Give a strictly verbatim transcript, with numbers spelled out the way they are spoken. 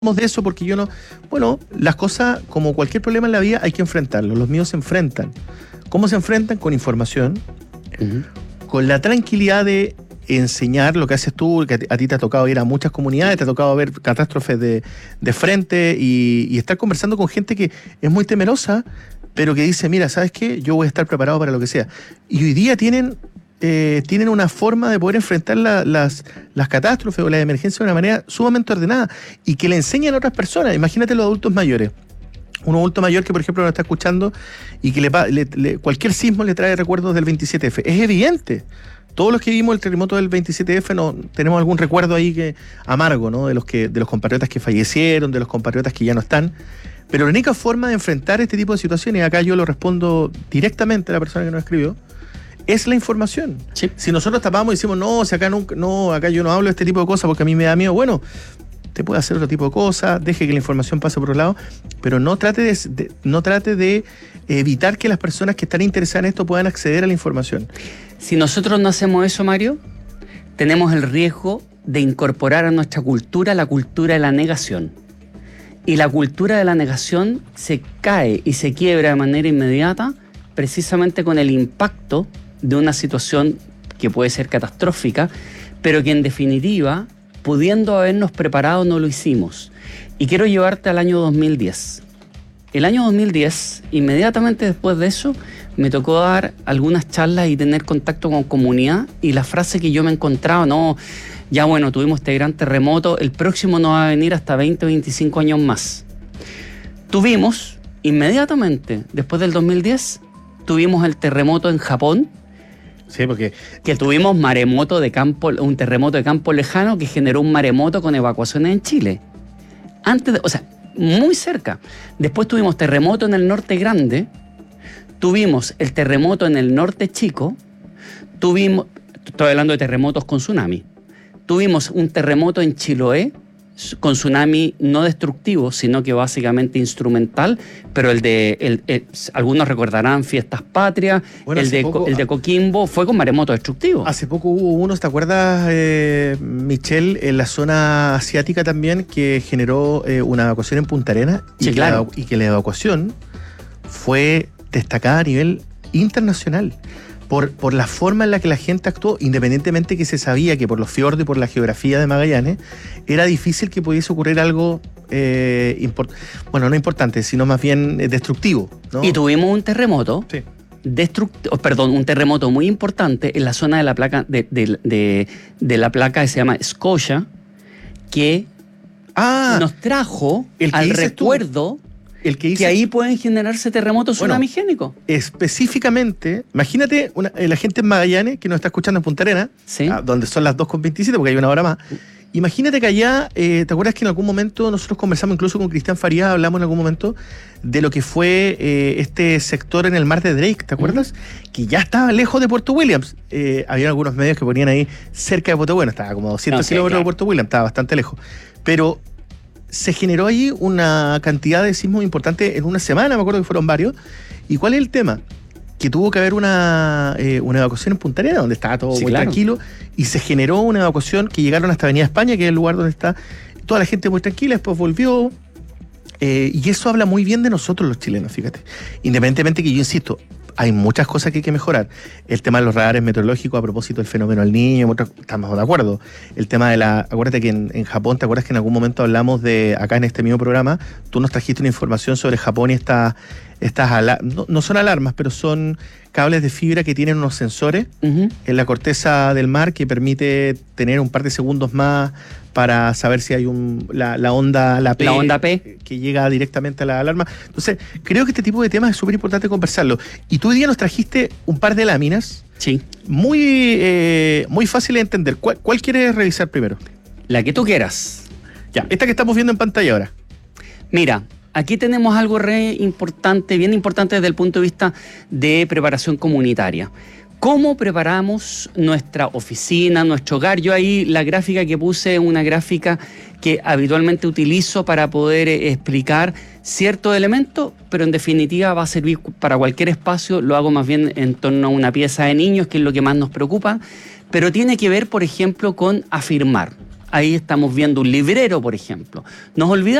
de eso porque yo no... Bueno, las cosas, como cualquier problema en la vida, hay que enfrentarlos. Los míos se enfrentan. ¿Cómo se enfrentan? Con información, uh-huh. con la tranquilidad de enseñar lo que haces tú, que a ti te ha tocado ir a muchas comunidades, te ha tocado ver catástrofes de, de frente y, y estar conversando con gente que es muy temerosa, pero que dice, mira, ¿sabes qué? Yo voy a estar preparado para lo que sea. Y hoy día tienen... Eh, tienen una forma de poder enfrentar la, las, las catástrofes o las emergencias de una manera sumamente ordenada y que le enseñan a otras personas. Imagínate los adultos mayores. Un adulto mayor que, por ejemplo, nos está escuchando y que le, le, le, cualquier sismo le trae recuerdos del veintisiete efe. Es evidente. Todos los que vimos el terremoto del veintisiete efe no, tenemos algún recuerdo ahí que amargo, ¿no? De los, que, de los compatriotas que fallecieron, de los compatriotas que ya no están. Pero la única forma de enfrentar este tipo de situaciones, y acá yo lo respondo directamente a la persona que nos escribió, es la información. Sí. Si nosotros tapamos y decimos, no, si acá nunca, no, acá yo no hablo de este tipo de cosas porque a mí me da miedo, bueno, te puede hacer otro tipo de cosas, deje que la información pase por otro lado, pero no trate de, de, no trate de evitar que las personas que están interesadas en esto puedan acceder a la información. Si nosotros no hacemos eso, Mario, tenemos el riesgo de incorporar a nuestra cultura la cultura de la negación. Y la cultura de la negación se cae y se quiebra de manera inmediata precisamente con el impacto de una situación que puede ser catastrófica, pero que en definitiva, pudiendo habernos preparado, no lo hicimos. Y quiero llevarte al año dos mil diez. El año dos mil diez, inmediatamente después de eso, me tocó dar algunas charlas y tener contacto con comunidad, y la frase que yo me encontraba, no, ya bueno, tuvimos este gran terremoto, el próximo no va a venir hasta veinte, veinticinco años más. Tuvimos, inmediatamente, después del dos mil diez, tuvimos el terremoto en Japón. Sí, porque... Que tuvimos maremoto de campo, un terremoto de campo lejano que generó un maremoto con evacuaciones en Chile. Antes de, o sea, muy cerca. Después tuvimos terremoto en el norte grande, tuvimos el terremoto en el norte chico, tuvimos, estoy hablando de terremotos con tsunami, tuvimos un terremoto en Chiloé, con tsunami no destructivo, sino que básicamente instrumental, pero el de, el, el, algunos recordarán Fiestas Patrias, bueno, el, de, poco, el de Coquimbo fue con maremoto destructivo. Hace poco hubo uno, ¿te acuerdas, eh, Michelle, en la zona asiática también, que generó eh, una evacuación en Punta Arenas? Sí, y claro. Que la, y que la evacuación fue destacada a nivel internacional. Por, por la forma en la que la gente actuó, independientemente que se sabía que por los fiordos y por la geografía de Magallanes, era difícil que pudiese ocurrir algo, eh, import- bueno, no importante, sino más bien eh, destructivo, ¿no? Y tuvimos un terremoto, sí. destruct- oh, perdón, un terremoto muy importante en la zona de la placa, de, de, de, de la placa que se llama Scotia, que ah, nos trajo el que al recuerdo... Tú. El que, que ahí pueden generarse terremotos bueno, tsunamigénicos. Específicamente, imagínate una, la gente en Magallanes que nos está escuchando en Punta Arenas, ¿sí? ah, donde son las dos con veintisiete, porque hay una hora más. Imagínate que allá, eh, ¿te acuerdas que en algún momento nosotros conversamos incluso con Cristian Farías, hablamos en algún momento de lo que fue eh, este sector en el mar de Drake, ¿te acuerdas? Uh-huh. Que ya estaba lejos de Puerto Williams. Eh, había algunos medios que ponían ahí cerca de Puerto Williams, estaba como doscientos no, sí, kilómetros claro. de Puerto Williams, estaba bastante lejos. Pero se generó ahí una cantidad de sismos importantes en una semana, me acuerdo que fueron varios. ¿Y cuál es el tema? Que tuvo que haber una, eh, una evacuación en Punta Arenas, donde estaba todo sí, muy claro. tranquilo, y se generó una evacuación que llegaron hasta Avenida España, que es el lugar donde está toda la gente muy tranquila, después volvió. Eh, y eso habla muy bien de nosotros los chilenos, fíjate. Independientemente que yo insisto, hay muchas cosas que hay que mejorar. El tema de los radares meteorológicos a propósito del fenómeno del Niño, estamos de acuerdo. El tema de la... Acuérdate que en, en Japón, ¿te acuerdas que en algún momento hablamos de, acá en este mismo programa, tú nos trajiste una información sobre Japón y esta, estas alarmas, no, no son alarmas, pero son cables de fibra que tienen unos sensores uh-huh. en la corteza del mar que permite tener un par de segundos más para saber si hay un, la, la onda la P, la onda P que llega directamente a la alarma. Entonces, creo que este tipo de temas es súper importante conversarlo. Y tú hoy día nos trajiste un par de láminas sí. muy, eh, muy fáciles de entender. ¿Cuál, ¿Cuál quieres revisar primero? La que tú quieras. Ya, esta que estamos viendo en pantalla ahora. Mira, aquí tenemos algo re importante, bien importante desde el punto de vista de preparación comunitaria. ¿Cómo preparamos nuestra oficina, nuestro hogar? Yo ahí la gráfica que puse es una gráfica que habitualmente utilizo para poder eh, explicar ciertos elementos, pero en definitiva va a servir para cualquier espacio. Lo hago más bien en torno a una pieza de niños, que es lo que más nos preocupa, pero tiene que ver, por ejemplo, con afirmar. Ahí estamos viendo un librero, por ejemplo. Nos olvidamos